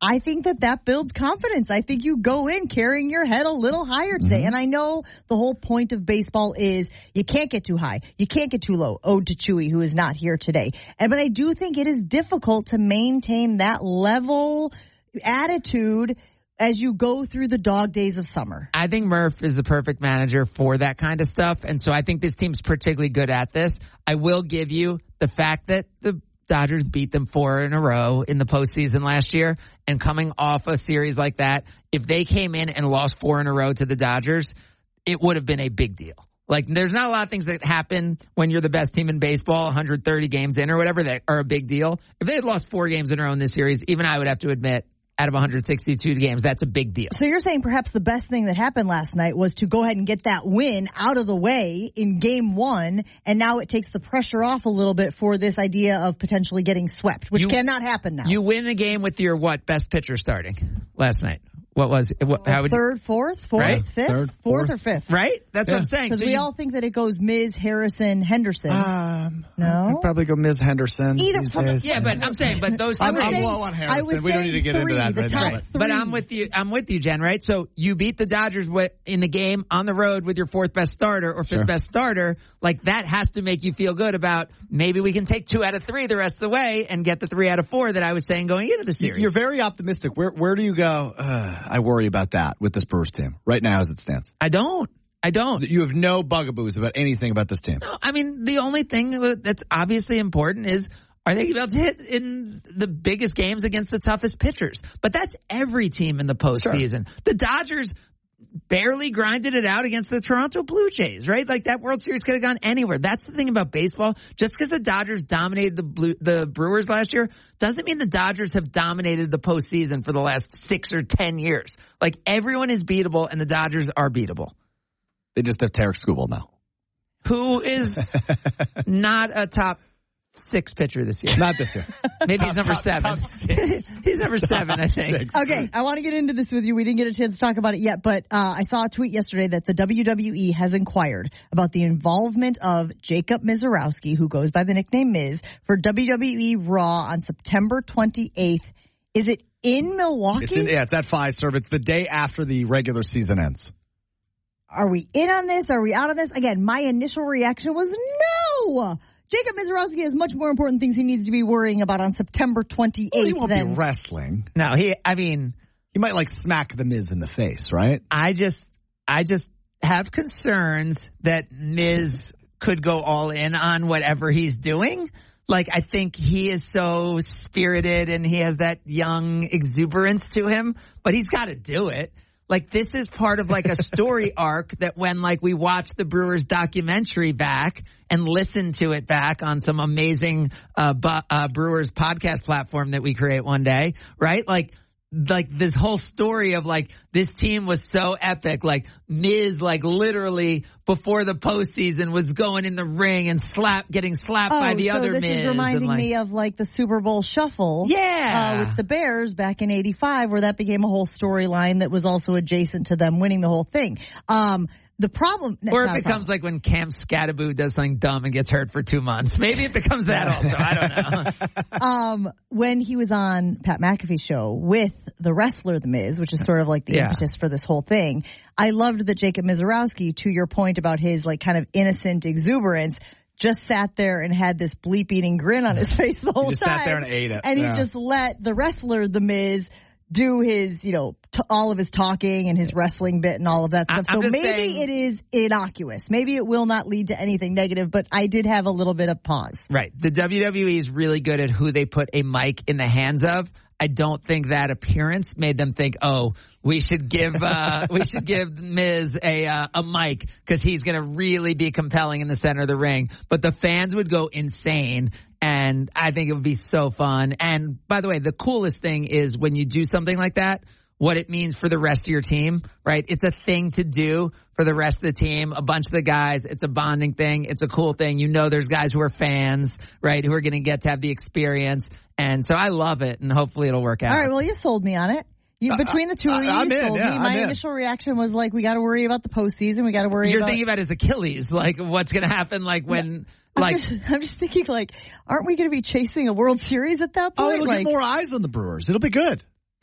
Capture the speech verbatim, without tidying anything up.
I think that that builds confidence. I think you go in carrying your head a little higher today. Mm-hmm. And I know the whole point of baseball is you can't get too high. You can't get too low. Ode to Chewy, who is not here today. And but I do think it is difficult to maintain that level attitude as you go through the dog days of summer. I think Murph is the perfect manager for that kind of stuff. And so I think this team's particularly good at this. I will give you the fact that the Dodgers beat them four in a row in the postseason last year. And coming off a series like that, if they came in and lost four in a row to the Dodgers, it would have been a big deal. Like, there's not a lot of things that happen when you're the best team in baseball, one hundred thirty games in or whatever, that are a big deal. If they had lost four games in a row in this series, even I would have to admit, out of one hundred sixty-two games, that's a big deal. So you're saying perhaps the best thing that happened last night was to go ahead and get that win out of the way in game one, and now it takes the pressure off a little bit for this idea of potentially getting swept, which you, cannot happen now. You win the game with your, what, best pitcher starting last night? What was it? What, how would third, fourth, fourth, right? fifth, Third, fourth fourth. or fifth? Right? That's yeah. what I'm saying. Because so we you, all think that it goes Miz, Harrison, Henderson. Um, no? I'd probably go Miz Henderson. Either these from, days. yeah, but I'm saying, but those I'm, three. I'm low on Harrison. We don't need to get three, into that right now. Right. But I'm with you. I'm with you, Jen. Right? So you beat the Dodgers with, in the game on the road with your fourth best starter or fifth sure. best starter. Like, that has to make you feel good about maybe we can take two out of three the rest of the way and get the three out of four that I was saying going into the series. You're very optimistic. Where where do you go? Uh, I worry about that with this Brewers team right now as it stands. I don't. I don't. You have no bugaboos about anything about this team. No, I mean, the only thing that's obviously important is, are they about to hit in the biggest games against the toughest pitchers? But that's every team in the postseason. Sure. The Dodgers barely grinded it out against the Toronto Blue Jays, right? Like, that World Series could have gone anywhere. That's the thing about baseball. Just because the Dodgers dominated the Blue, the Brewers last year doesn't mean the Dodgers have dominated the postseason for the last six or ten years. Like, everyone is beatable, and the Dodgers are beatable. They just have Tarek Skubal now. Who is not a top six pitcher this year. Not this year. Maybe top, he's number top, seven. Top He's number top seven, I think. Six. Okay, I want to get into this with you. We didn't get a chance to talk about it yet, but uh, I saw a tweet yesterday that the W W E has inquired about the involvement of Jacob Mizorowski, who goes by the nickname Miz, for W W E Raw on September twenty-eighth. Is it in Milwaukee? It's in, yeah, it's at Fiserv. It's the day after the regular season ends. Are we in on this? Are we out of this? Again, my initial reaction was no. Jacob Mizorowski has much more important things he needs to be worrying about on September twenty-eighth. Well, he won't than... be wrestling. No, he. I mean, he might like smack the Miz in the face, right? I just, I just have concerns that Miz could go all in on whatever he's doing. Like, I think he is so spirited and he has that young exuberance to him, but he's got to do it. Like, this is part of, like, a story arc that when, like, we watch the Brewers documentary back and listen to it back on some amazing uh, bu- uh, Brewers podcast platform that we create one day, right? Like, like this whole story of, like, this team was so epic. Like, Miz, like, literally before the postseason was going in the ring and slap, getting slapped oh, by the so other this Miz. This is reminding like, me of, like, the Super Bowl shuffle. Yeah. Uh, with the Bears back in eighty-five, where that became a whole storyline that was also adjacent to them winning the whole thing. Um, The problem, or it becomes like when Cam Scattaboo does something dumb and gets hurt for two months. Maybe it becomes that also. I don't know. um, when he was on Pat McAfee's show with the wrestler The Miz, which is sort of like the yeah. impetus for this whole thing, I loved that Jacob Mizorowski, to your point about his like kind of innocent exuberance, just sat there and had this bleep-eating grin on his face the whole he just time. sat there and ate it. And yeah. he just let the wrestler The Miz do his, you know, t- all of his talking and his wrestling bit and all of that stuff. I'm so maybe saying, it is innocuous. Maybe it will not lead to anything negative, but I did have a little bit of pause. Right. The W W E is really good at who they put a mic in the hands of. I don't think that appearance made them think, oh, we should give uh, we should give Miz a uh, a mic because he's going to really be compelling in the center of the ring. But the fans would go insane, and I think it would be so fun. And by the way, the coolest thing is when you do something like that, what it means for the rest of your team, right? It's a thing to do for the rest of the team, a bunch of the guys. It's a bonding thing. It's a cool thing. You know there's guys who are fans, right, who are going to get to have the experience. And so I love it, and hopefully it'll work out. All right, well, you sold me on it. You, between the two of you, I'm you in, sold yeah, me. I'm My in. initial reaction was like, we got to worry about the postseason. We got to worry You're about... thinking about his Achilles, like what's going to happen, like when... I'm Like, just, I'm just thinking, like, aren't we going to be chasing a World Series at that Oh, point? it'll like, get more eyes on the Brewers. It'll be good.